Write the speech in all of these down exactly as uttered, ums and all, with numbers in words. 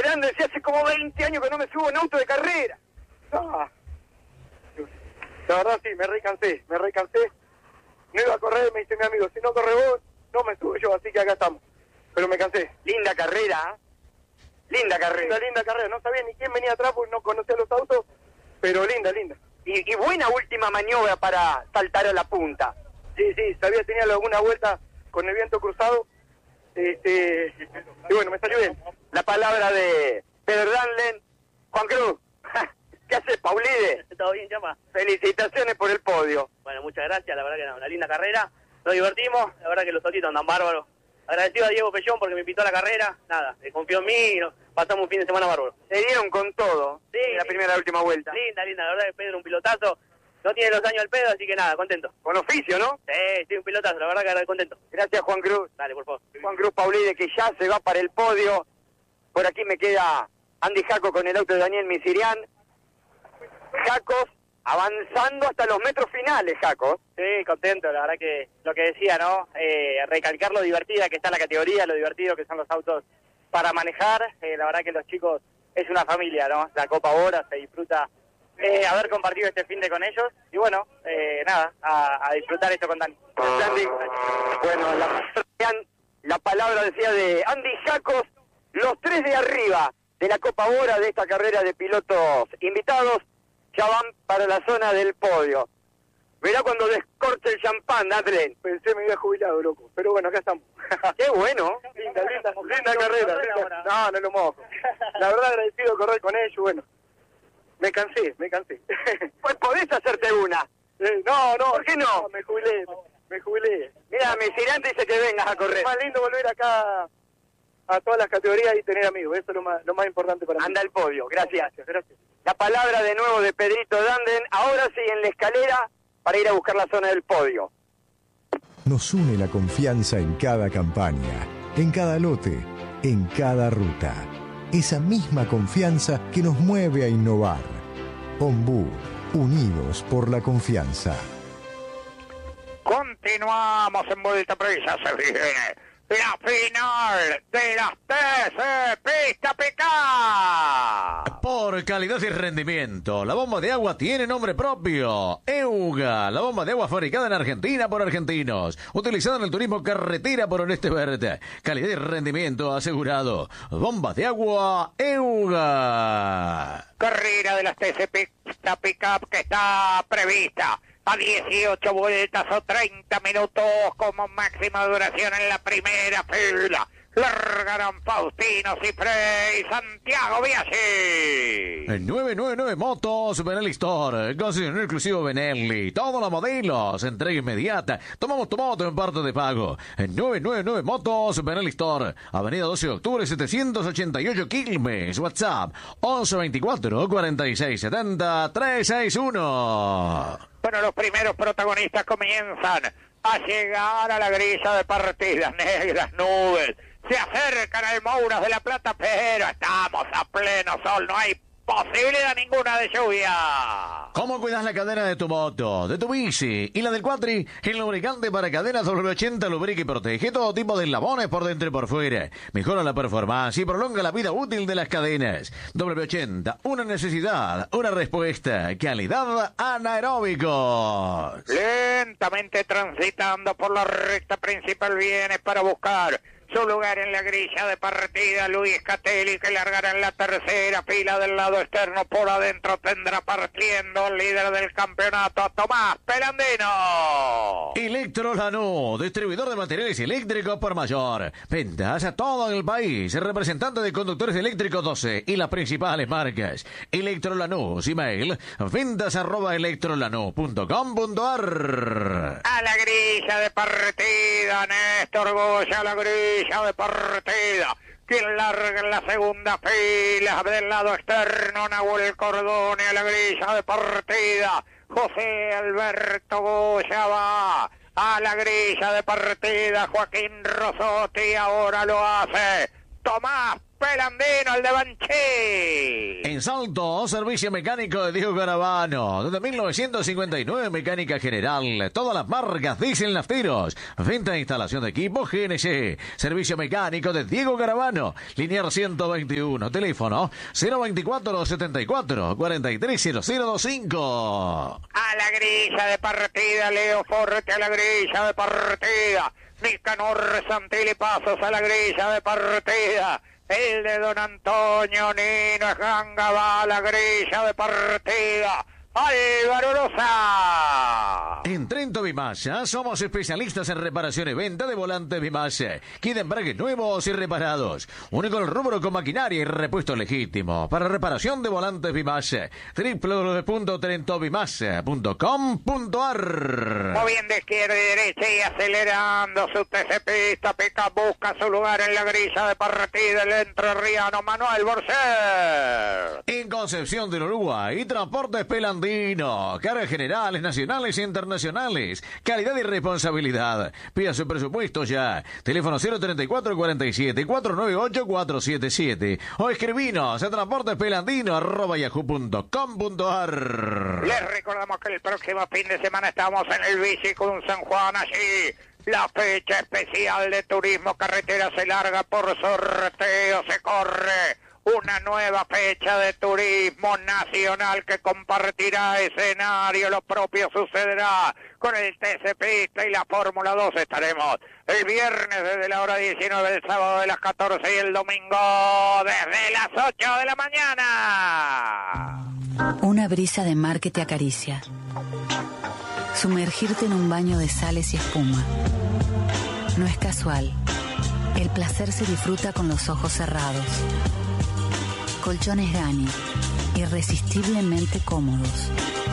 grande, si hace como veinte años que no me subo en auto de carrera. Ah, la verdad sí, me recansé, me recansé. No iba a correr, me dice mi amigo, si no corre vos, no me subo yo, así que acá estamos. Pero me cansé. Linda carrera, ¿eh? Linda carrera. Linda, linda carrera, no sabía ni quién venía atrás porque no conocía los autos, pero linda, linda. Y, y buena última maniobra para saltar a la punta. Sí, sí, sabía, tenía alguna vuelta con el viento cruzado. Este, y bueno, me salió bien. La palabra de Pedro Danlen. Juan Cruz, ¿qué haces, Paulide? Todo bien, Chapa. Felicitaciones por el podio. Bueno, muchas gracias, la verdad que era una linda carrera. Nos divertimos, la verdad que los autitos andan bárbaros. Agradecido a Diego Pellón porque me invitó a la carrera. Nada, eh, confió en mí y nos pasamos un fin de semana bárbaro. Se dieron con todo Sí, en la sí. primera y la última vuelta. Linda, linda, la verdad que Pedro un pilotazo. No tiene los años del pedo, así que nada, contento. Con oficio, ¿no? Sí, sí, un pilotazo, la verdad que contento. Gracias, Juan Cruz. Dale, por favor. Juan Cruz Paulide, que ya se va para el podio. Por aquí me queda Andy Jaco con el auto de Daniel Misirian. Jacos avanzando hasta los metros finales, Jacos. Sí, contento, la verdad que lo que decía, ¿no? Eh, recalcar lo divertida que está la categoría, lo divertido que son los autos para manejar. Eh, la verdad que los chicos es una familia, ¿no? La Copa Bora se disfruta eh, haber compartido este fin de con ellos. Y bueno, eh, nada, a, a disfrutar esto con Dani. Andy. Bueno, la, la palabra decía de Andy Jacos, los tres de arriba de la Copa Bora de esta carrera de pilotos invitados ya van para la zona del podio. Verá cuando descorche el champán, Adlen. Pensé me había jubilado, loco. Pero bueno, acá estamos. Qué bueno. Linda, linda, linda carrera. linda. No, no lo mojo. La verdad agradecido de correr con ellos, bueno. Me cansé, me cansé. Pues podés hacerte una. Eh, no, no. ¿Por qué no? Me jubilé, me jubilé. Mira, Misirian dice que vengas a correr. Es más lindo volver acá a todas las categorías y tener amigos. Eso es lo más, lo más importante para mí. Anda al podio, gracias. Gracias, gracias. La palabra de nuevo de Pedrito Danden. Ahora sí en la escalera para ir a buscar la zona del podio. Nos une la confianza en cada campaña, en cada lote, en cada ruta. Esa misma confianza que nos mueve a innovar. Ombú, unidos por la confianza. Continuamos en Vuelta Previa, se viene la final de las T C Pista P K. Por calidad y rendimiento, la bomba de agua tiene nombre propio. EUGA, la bomba de agua fabricada en Argentina por argentinos, utilizada en el turismo carretera por Oeste Verde. Calidad y rendimiento asegurado. Bomba de agua EUGA. Carrera de las T C Pista Pickup que está prevista a dieciocho vueltas o treinta minutos como máxima duración en la primera fila. Largarán Faustino Cifré y Santiago Biaggi. En nueve nueve nueve Motos Benelli Store, concesionario exclusivo Benelli, todos los modelos, entrega inmediata, tomamos tu moto en parte de pago. En nueve nueve nueve Motos Benelli Store, avenida doce de octubre setecientos ochenta y ocho Quilmes, WhatsApp once veinticuatro cuarenta y seis setenta trescientos sesenta y uno. Bueno, los primeros protagonistas comienzan a llegar a la grilla de partida. Negras nubes se acercan al Mouras de la Plata, pero estamos a pleno sol, no hay posibilidad ninguna de lluvia. ¿Cómo cuidas la cadena de tu moto, de tu bici y la del cuatri? El lubricante para cadenas doble ochenta lubrica y protege todo tipo de eslabones por dentro y por fuera. Mejora la performance y prolonga la vida útil de las cadenas. doble ochenta, una necesidad, una respuesta. Calidad anaeróbicos. Lentamente transitando por la recta principal viene para buscar su lugar en la grilla de partida Luis Catelli, que largará en la tercera fila del lado externo. Por adentro tendrá partiendo el líder del campeonato, Tomás Pelandino. Electro Lanús, distribuidor de materiales eléctricos por mayor. Ventas a todo el país. Representante de conductores eléctricos doce y las principales marcas. Electro Lanús, email ventas arroba electrolanús punto com punto ar. A la grilla de partida, Néstor Goya, a la grilla de partida. Quien larga en la segunda fila del lado externo, Nahuel Cordone, a la grilla de partida. José Alberto Goya va a la grilla de partida. Joaquín Rosotti ahora lo hace. Tomás Pelandino, el de Banchí. En Salto, servicio mecánico de Diego Garavano. Desde mil novecientos cincuenta y nueve, mecánica general. Todas las marcas diesel nafteros. Venta e instalación de equipos G N C. Servicio mecánico de Diego Garavano. Linear ciento veintiuno. Teléfono cero veinticuatro setenta y cuatro cuarenta y tres cero cero veinticinco. A la grilla de partida, Leo Forte a la grilla de partida. Nicanor Santilli Pasos a la grilla de partida. El de don Antonio Nino Ganga va a la grilla de partida. Álvaro Rosa. En Trento Bimasa somos especialistas en reparación y venta de volantes Bimasa. Queda embragues nuevos y reparados. Único el rubro con maquinaria y repuesto legítimo. Para reparación de volantes Bimasa. doble u doble u doble u punto trento bimasa punto com punto a r. Moviendo izquierda y derecha y acelerando su T C Pista. Pica busca su lugar en la grilla de partida. El entrerriano Manuel Borser. En Concepción del Uruguay, Transportes Pelandino. Cargas generales, nacionales e internacionales. Calidad y responsabilidad. Pida su presupuesto ya. Teléfono cero treinta y cuatro cuarenta y siete cuatrocientos noventa y ocho cuatrocientos setenta y siete. O escribinos a transportespelandino arroba yahoo punto com punto a r. Les recordamos que el próximo fin de semana estamos en el Bicicum San Juan. Allí la fecha especial de turismo carretera se larga por sorteo. Se corre una nueva fecha de turismo nacional que compartirá escenario. Lo propio sucederá con el T C Pista y la Fórmula dos. Estaremos el viernes desde la hora diecinueve, el sábado de las catorce y el domingo desde las ocho de la mañana. Una brisa de mar que te acaricia. Sumergirte en un baño de sales y espuma. No es casual. El placer se disfruta con los ojos cerrados. Colchones Gani, irresistiblemente cómodos.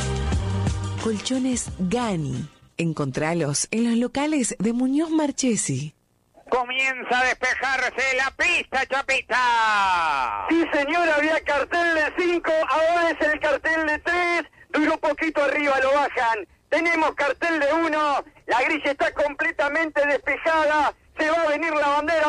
Colchones Gani. Encontralos en los locales de Muñoz Marchesi. Comienza a despejarse la pista, Chapita. Sí, señor, había cartel de cinco, ahora es el cartel de tres. De un poquito arriba lo bajan. Tenemos cartel de uno, la grilla está completamente despejada. Se va a venir la bandera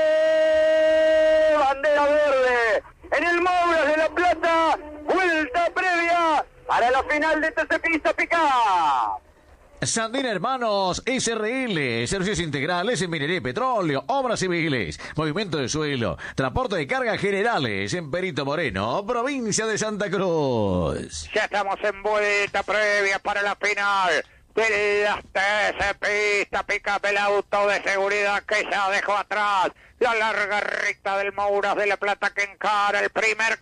verde. Bandera verde. En el Mouras de La Plata, vuelta previa para la final de T C Pista Pica. Sandina Hermanos S R L, servicios integrales en minería y petróleo, obras civiles, movimiento de suelo, transporte de cargas generales en Perito Moreno, provincia de Santa Cruz. Ya estamos en vuelta previa para la final de las T C Pista Pica, el auto de seguridad que ya dejó atrás la larga recta del Mouras de La Plata que encara el primer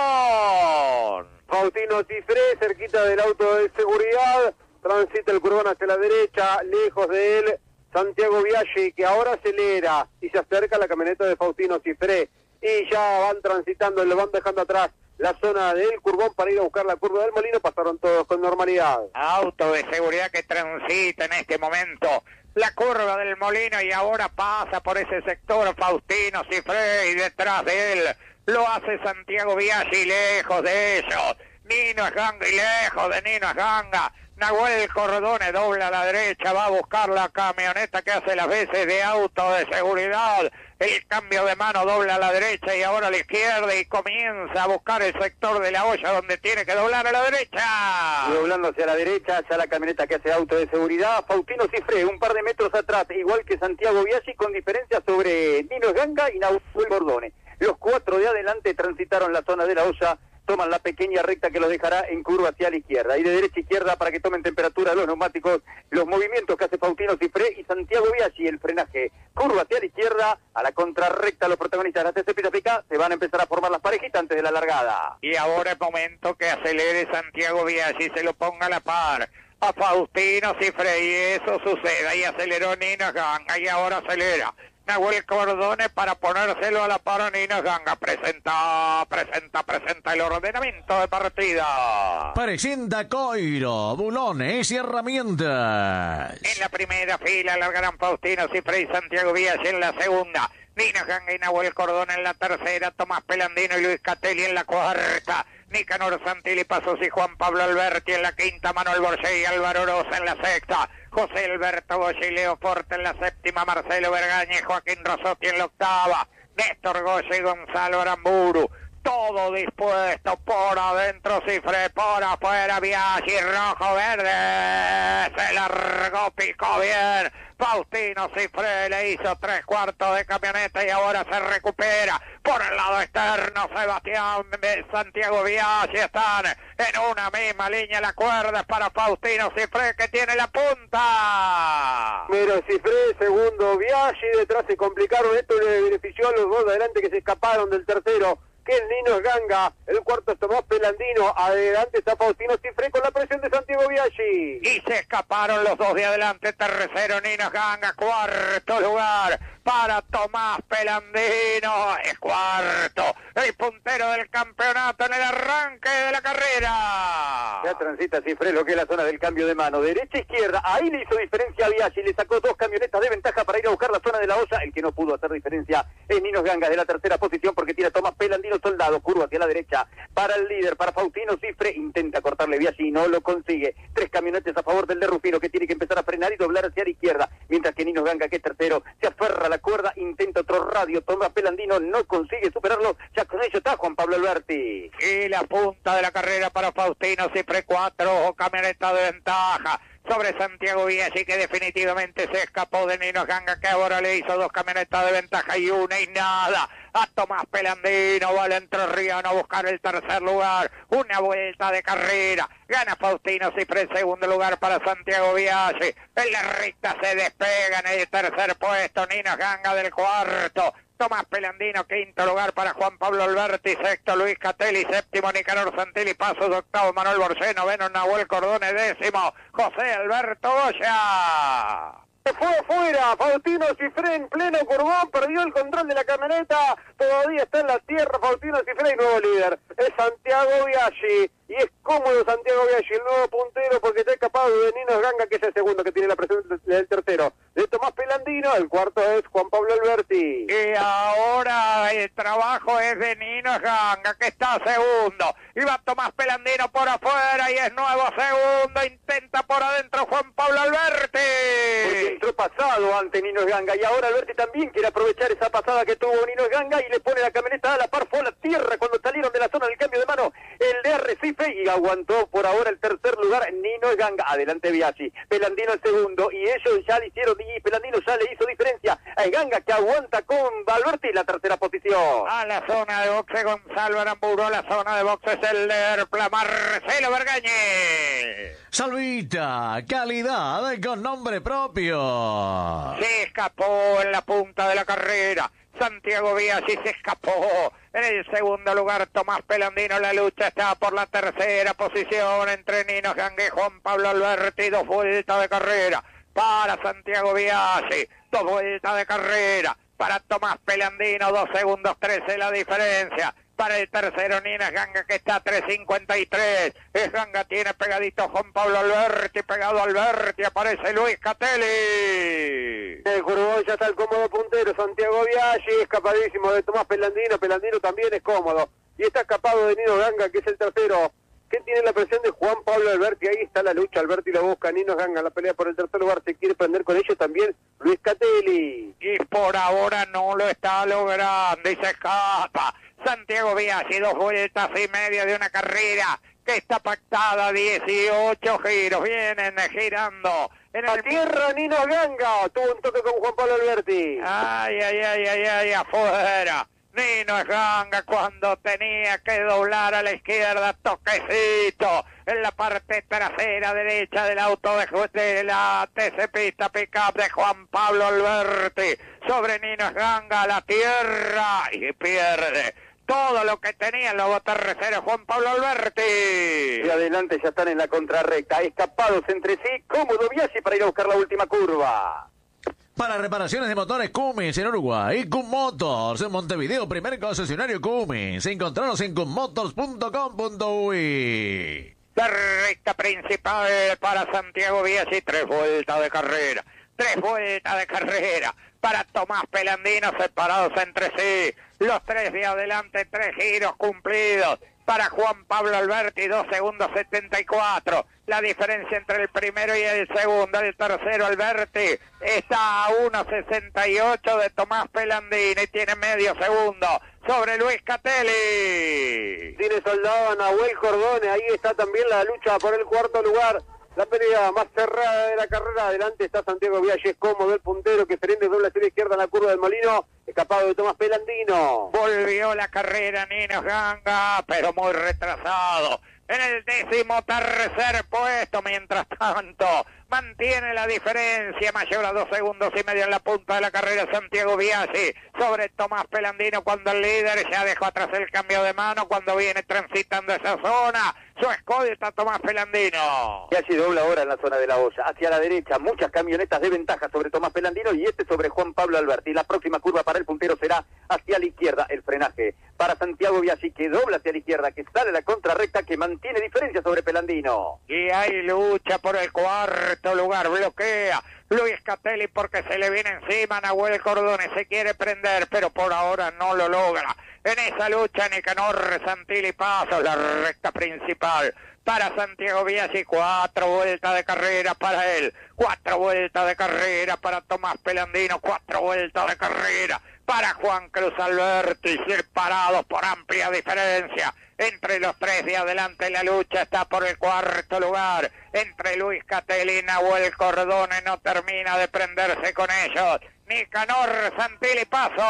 curvón. Faustino Cifré, cerquita del auto de seguridad, transita el curvón hacia la derecha, lejos de él, Santiago Biaggi, que ahora acelera y se acerca a la camioneta de Faustino Cifré. Y ya van transitando, le van dejando atrás la zona del curvón para ir a buscar la curva del Molino. Pasaron todos con normalidad. Auto de seguridad que transita en este momento la curva del Molino y ahora pasa por ese sector Faustino Cifré y detrás de él lo hace Santiago Biaggi, lejos de ellos Nino Esganga y lejos de Nino Esganga Nahuel Cordone dobla a la derecha, va a buscar la camioneta que hace las veces de auto de seguridad. El cambio de mano, dobla a la derecha y ahora a la izquierda y comienza a buscar el sector de la olla donde tiene que doblar a la derecha. Y doblando hacia la derecha, ya la camioneta que hace auto de seguridad. Faustino Cifré, un par de metros atrás, igual que Santiago Biaggi, con diferencia sobre Nino Esganga y Nahuel Cordone. Los cuatro de adelante transitaron la zona de la olla, toman la pequeña recta que los dejará en curva hacia la izquierda. Y de derecha a izquierda, para que tomen temperatura los neumáticos, los movimientos que hace Faustino Cifré y Santiago Biaggi, el frenaje. Curva hacia la izquierda, a la contrarrecta, los protagonistas de la T C Pista se van a empezar a formar las parejitas antes de la largada. Y ahora es momento que acelere Santiago Biaggi, se lo ponga a la par a Faustino Cifré, y eso sucede. Y aceleró Nino Esganga, y ahora acelera Nahuel Cordone para ponérselo a la par a Nino Esganga. Presenta, presenta, presenta el ordenamiento de partida. Presenta Coiro, bulones y herramientas. En la primera fila largarán Faustino Cifré y Santiago Biaggi. En la segunda, Nino Esganga y Nahuel Cordone. En la tercera, Tomás Pelandino y Luis Catelli. En la cuarta, Nicanor Santilli Pasos y Juan Pablo Alberti. En la quinta, Manuel Borges y Álvaro Rosa. En la sexta, José Alberto Bosch y Leo Forte. En la séptima, Marcelo Vergaña y Joaquín Rosotti. En la octava, Néstor Goya y Gonzalo Aramburu. Todo dispuesto por adentro, Cifré, por afuera, Biaggi, rojo, verde, se largó, picó bien, Faustino Cifré le hizo tres cuartos de camioneta y ahora se recupera, por el lado externo, Sebastián Santiago Biaggi están en una misma línea, la cuerda es para Faustino Cifré que tiene la punta. Primero Cifré, segundo Biaggi, detrás se complicaron, esto le benefició a los dos de adelante que se escaparon del tercero, que es Nino Ganga, el cuarto es Tomás Pelandino, adelante está Faustino Cifré con la presión de Santiago Biaggi. Y se escaparon los dos de adelante, tercero Nino Ganga, cuarto lugar para Tomás Pelandino, es cuarto, el puntero del campeonato en el arranque de la carrera. Ya transita Cifré lo que es la zona del cambio de mano, derecha, izquierda, ahí le hizo diferencia a Biaggi, le sacó dos camionetas de ventaja para ir a buscar la zona de la olla, el que no pudo hacer diferencia es Nino Ganga de la tercera posición porque tiene a Tomás Pelandino Soldado, curva hacia la derecha, para el líder, para Faustino Cifré, intenta cortarle Biaggi y no lo consigue, tres camionetas a favor del de Rufino que tiene que empezar a frenar y doblar hacia la izquierda, mientras que Nino Ganga, que es tercero, se aferra a la cuerda, intenta otro radio, Tomás Pelandino no consigue superarlo, ya con ello está Juan Pablo Alberti. Y la punta de la carrera para Faustino Cifré, cuatro camionetas de ventaja sobre Santiago Biaggi, que definitivamente se escapó de Nino Ganga, que ahora le hizo dos camionetas de ventaja y una y nada a Tomás Pelandino, va el entrerriano a buscar el tercer lugar, una vuelta de carrera, gana Faustino Cifré, segundo lugar para Santiago Biaggi, en la recta se despega en el tercer puesto, Nino Ganga del cuarto, Tomás Pelandino, quinto lugar para Juan Pablo Alberti, sexto Luis Catelli, séptimo Nicanor Santilli, pasos, octavo Manuel Borcé, noveno Nahuel Cordone, décimo José Alberto Goya. Se fue afuera, Faustino Cifré en pleno curvón, perdió el control de la camioneta, todavía está en la tierra Faustino Cifré y nuevo líder, es Santiago Biaggi, y es cómodo Santiago Biaggi, el nuevo puntero porque está escapado de Nino Ganga, que es el segundo que tiene la presión del tercero, de Tomás Pelandino, el cuarto es Juan Pablo Alberti. Y ahora el trabajo es de Nino Ganga, que está segundo, y va Tomás Pelandino por afuera y es nuevo segundo, intenta por adentro Juan Pablo Alberti. Porque entró pasado ante Nino Ganga y ahora Alberti también quiere aprovechar esa pasada que tuvo Nino Ganga y le pone la camioneta a la par, fue a la tierra cuando salieron de la zona del cambio de mano el de Arrecife y aguantó por ahora el tercer lugar Nino Ganga, adelante Biaggi, Pelandino el segundo y ellos ya le hicieron y Pelandino ya le hizo diferencia a Ganga que aguanta con Alberti la tercera posición. A la zona de boxe Gonzalo Aramburu, a la zona de boxe es el de Erpla, Marcelo Bergañe. Salvita, calidad con nombre propio. Se escapó en la punta de la carrera. Santiago Biaggi se escapó. En el segundo lugar Tomás Pelandino, la lucha está por la tercera posición entre Nino Ganga y Juan Pablo Alberti, dos vueltas de carrera para Santiago Biaggi, dos vueltas de carrera para Tomás Pelandino, dos segundos trece la diferencia. Para el tercero Nino Ganga que está a tres cincuenta y tres. Es Ganga, tiene pegadito Juan Pablo Alberti, pegado a Alberti, aparece Luis Catelli. El curvón ya está el cómodo puntero, Santiago Biaggi, escapadísimo de Tomás Pelandino, Pelandino también es cómodo. Y está escapado de Nino Ganga, que es el tercero, que tiene la presión de Juan Pablo Alberti. Ahí está la lucha, Alberti la busca, Nino Ganga la pelea por el tercer lugar, se quiere prender con ellos también Luis Catelli. Y por ahora no lo está logrando y se escapa Santiago Biaggi, dos vueltas y media de una carrera que está pactada, dieciocho giros, vienen girando. En A el... tierra Nino Ganga, tuvo un toque con Juan Pablo Alberti. Ay, ay, ay, ay, ay, afuera. Nino Ganga cuando tenía que doblar a la izquierda, toquecito en la parte trasera derecha del auto de, de la T C Pista Pickup de Juan Pablo Alberti sobre Nino Ganga a la tierra y pierde todo lo que tenía el lobo tercero Juan Pablo Alberti. Y adelante ya están en la contrarrecta, escapados entre sí, cómodo Biaggi para ir a buscar la última curva. Para reparaciones de motores Cummins en Uruguay, Cum Motors en Montevideo, primer concesionario Cummins. Encontraros en cummotors punto com punto uy. La recta principal para Santiago Biaggi, tres vueltas de carrera, tres vueltas de carrera para Tomás Pelandino, separados entre sí, los tres de adelante, tres giros cumplidos, para Juan Pablo Alberti, dos segundos setenta y cuatro. La diferencia entre el primero y el segundo. El tercero, Alberti, está a uno sesenta y ocho de Tomás Pelandini, tiene medio segundo sobre Luis Catelli. Tiene soldado a Nahuel Cordone, ahí está también la lucha por el cuarto lugar. La pelea más cerrada de la carrera. Adelante está Santiago Vialles, cómodo el puntero que prende doble hacia la izquierda en la curva del Molino. Escapado de Tomás Pelandino. Volvió la carrera Nino Ganga, pero muy retrasado. En el décimo tercer puesto, mientras tanto, mantiene la diferencia mayor a dos segundos y medio en la punta de la carrera Santiago Biasi sobre Tomás Pelandino, cuando el líder ya dejó atrás el cambio de mano, cuando viene transitando esa zona, su escolta Tomás Pelandino. Biasi dobla ahora en la zona de la olla, hacia la derecha, muchas camionetas de ventaja sobre Tomás Pelandino y este sobre Juan Pablo Alberti. La próxima curva para el puntero será hacia la izquierda, el frenaje para Santiago Biasi, que dobla hacia la izquierda, que sale a la contrarrecta, que mantiene diferencia sobre Pelandino. Y hay lucha por el cuarto lugar, bloquea Luis Catelli porque se le viene encima Nahuel Cordone, se quiere prender, pero por ahora no lo logra. En esa lucha Nicanor Santilli Pasos, la recta principal para Santiago Biasi, cuatro vueltas de carrera para él, cuatro vueltas de carrera para Tomás Pelandino, cuatro vueltas de carrera para Juan Cruz Alberti, separados por amplia diferencia. Entre los tres de adelante la lucha está por el cuarto lugar. Entre Luis Catelli y Nahuel Cordone, no termina de prenderse con ellos. Nicanor Santilli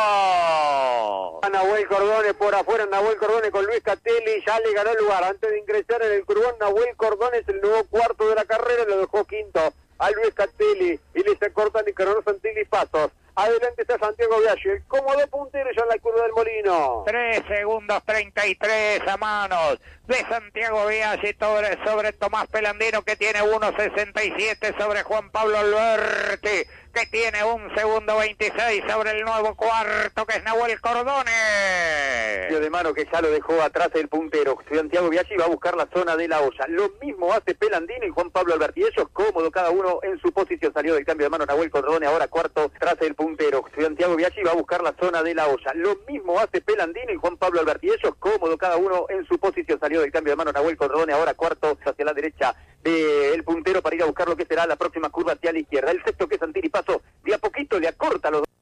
Paso. Nahuel Cordone por afuera, Nahuel Cordone con Luis Catelli, ya le ganó el lugar. Antes de ingresar en el curbón, Nahuel Cordone es el nuevo cuarto de la carrera, lo dejó quinto a Luis Catelli y le se corta Nicanor Santilli Pasos. Adelante está Santiago Vialles, el cómodo puntero ya en la curva del Molino. tres segundos treinta y tres a manos de Santiago Vialles sobre, sobre Tomás Pelandino, que tiene uno sesenta y siete sobre Juan Pablo Alberti, que tiene un segundo veintiséis sobre el nuevo cuarto, que es Nahuel Cordone. De mano que ya lo dejó atrás el puntero. Santiago Biasi va a buscar la zona de la olla. Lo mismo hace Pelandino y Juan Pablo Alberti. Ellos cómodo, cada uno en su posición. Salió del cambio de mano Nahuel Cordone, ahora cuarto tras el puntero. Santiago Biasi va a buscar la zona de la olla. Lo mismo hace Pelandino y Juan Pablo Alberti. Ellos cómodo, cada uno en su posición. Salió del cambio de mano Nahuel Cordone, ahora cuarto hacia la derecha del puntero para ir a buscar lo que será la próxima curva hacia la izquierda. El sexto, que es Santilli Paso, de a poquito le acorta los